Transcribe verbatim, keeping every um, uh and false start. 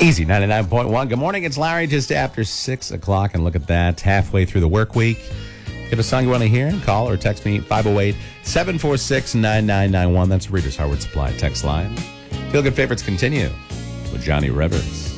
Easy, ninety-nine point one. Good morning, it's Larry, just after six o'clock, and look at that, halfway through the work week. Get a song you want to hear, call or text me, five oh eight, seven four six, nine nine nine one. That's Reader's Hardwood Supply text line. Feel Good Favorites continue with Johnny Rivers.